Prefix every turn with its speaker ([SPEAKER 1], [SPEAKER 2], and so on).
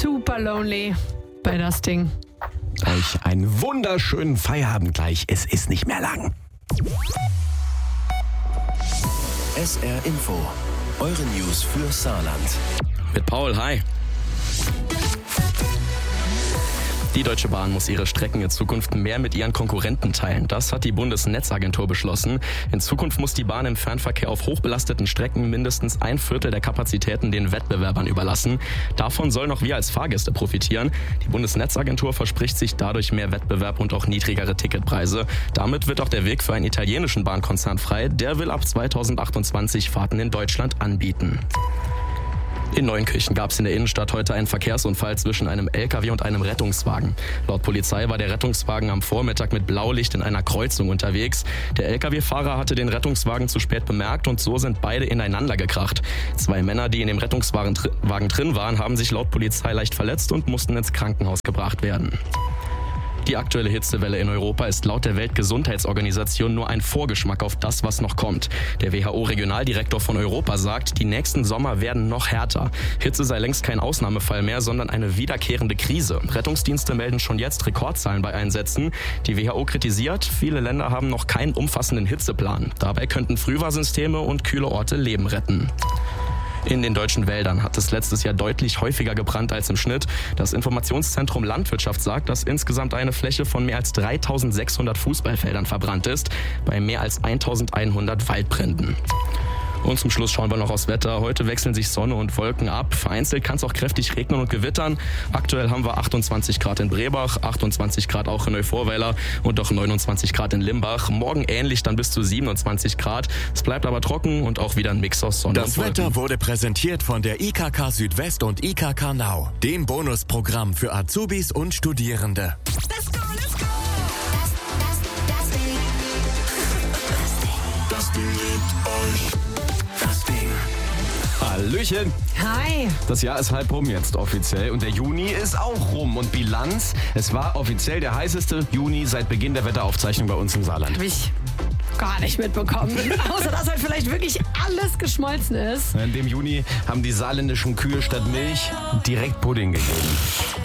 [SPEAKER 1] super lonely bei das Ding.
[SPEAKER 2] Euch einen wunderschönen Feierabend gleich. Es ist nicht mehr lang.
[SPEAKER 3] SR Info, eure News für Saarland.
[SPEAKER 4] Mit Paul, hi. Die Deutsche Bahn muss ihre Strecken in Zukunft mehr mit ihren Konkurrenten teilen. Das hat die Bundesnetzagentur beschlossen. In Zukunft muss die Bahn im Fernverkehr auf hochbelasteten Strecken mindestens 1/4 der Kapazitäten den Wettbewerbern überlassen. Davon sollen auch wir als Fahrgäste profitieren. Die Bundesnetzagentur verspricht sich dadurch mehr Wettbewerb und auch niedrigere Ticketpreise. Damit wird auch der Weg für einen italienischen Bahnkonzern frei. Der will ab 2028 Fahrten in Deutschland anbieten. In Neunkirchen gab es in der Innenstadt heute einen Verkehrsunfall zwischen einem LKW und einem Rettungswagen. Laut Polizei war der Rettungswagen am Vormittag mit Blaulicht in einer Kreuzung unterwegs. Der LKW-Fahrer hatte den Rettungswagen zu spät bemerkt und so sind beide ineinander gekracht. 2 Männer, die in dem Rettungswagen drin waren, haben sich laut Polizei leicht verletzt und mussten ins Krankenhaus gebracht werden. Die aktuelle Hitzewelle in Europa ist laut der Weltgesundheitsorganisation nur ein Vorgeschmack auf das, was noch kommt. Der WHO-Regionaldirektor von Europa sagt, die nächsten Sommer werden noch härter. Hitze sei längst kein Ausnahmefall mehr, sondern eine wiederkehrende Krise. Rettungsdienste melden schon jetzt Rekordzahlen bei Einsätzen. Die WHO kritisiert, viele Länder haben noch keinen umfassenden Hitzeplan. Dabei könnten Frühwarnsysteme und kühle Orte Leben retten. In den deutschen Wäldern hat es letztes Jahr deutlich häufiger gebrannt als im Schnitt. Das Informationszentrum Landwirtschaft sagt, dass insgesamt eine Fläche von mehr als 3600 Fußballfeldern verbrannt ist, bei mehr als 1100 Waldbränden. Und zum Schluss schauen wir noch aufs Wetter. Heute wechseln sich Sonne und Wolken ab. Vereinzelt kann es auch kräftig regnen und gewittern. Aktuell haben wir 28 Grad in Brebach, 28 Grad auch in Neuvorweiler und auch 29 Grad in Limbach. Morgen ähnlich, dann bis zu 27 Grad. Es bleibt aber trocken und auch wieder ein Mix aus Sonne und Wolken.
[SPEAKER 5] Das Wetter wurde präsentiert von der IKK Südwest und IKK Now, dem Bonusprogramm für Azubis und Studierende.
[SPEAKER 6] Let's go, let's go.
[SPEAKER 3] Das Ding liebt euch. Das Ding.
[SPEAKER 2] Hallöchen.
[SPEAKER 1] Hi.
[SPEAKER 2] Das Jahr ist halb rum jetzt offiziell und der Juni ist auch rum. Und Bilanz, es war offiziell der heißeste Juni seit Beginn der Wetteraufzeichnung bei uns im Saarland.
[SPEAKER 1] Hab ich gar nicht mitbekommen. Außer, dass halt vielleicht wirklich alles geschmolzen ist.
[SPEAKER 2] In dem Juni haben die saarländischen Kühe statt Milch direkt Pudding gegeben.